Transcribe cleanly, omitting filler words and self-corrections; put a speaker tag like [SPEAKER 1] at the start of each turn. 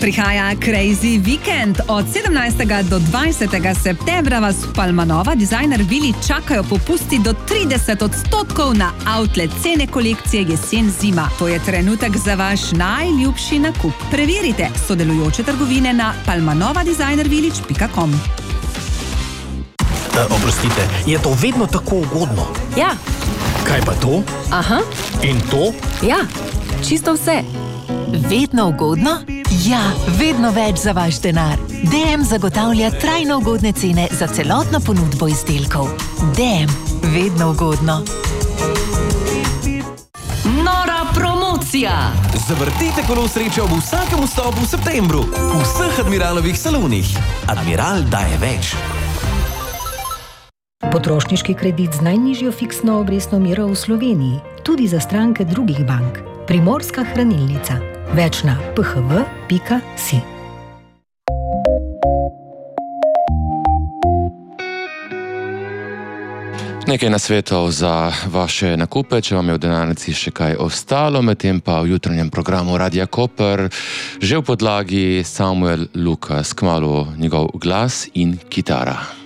[SPEAKER 1] Prihaja Crazy Weekend. Od 17. do 20. septembra vas v Palmanova Designer Vili čakajo popusti do 30% na outlet cene kolekcije jesen-zima. To je trenutek za vaš najljubši nakup. Preverite sodelujoče trgovine na palmanovadesignervillage.com.
[SPEAKER 2] Oprostite, je to vedno tako ugodno?
[SPEAKER 3] Ja.
[SPEAKER 2] Kaj pa to?
[SPEAKER 3] Aha.
[SPEAKER 2] In to?
[SPEAKER 3] Ja, čisto vse.
[SPEAKER 4] Vedno ugodno? Ja, vedno več za vaš denar. DM zagotavlja trajno ugodne cene za celotno ponudbo izdelkov. DM, vedno ugodno.
[SPEAKER 3] Nora promocija!
[SPEAKER 5] Zavrtite kolo sreče ob vsakem vstopu v septembru v vseh Admiralovih salonih. Admiral daje več.
[SPEAKER 6] Potrošniški kredit z najnižjo fiksno obrestno mero v Sloveniji, tudi za stranke drugih bank. Primorska hranilnica. Več na phv.si.
[SPEAKER 7] Nekaj nasvetov za vaše nakupe, če vam je v denarnici še kaj ostalo, medtem pa v jutranjem programu Radia Koper že v podlagi Samuel Lukas, kmalu njegov glas in kitara.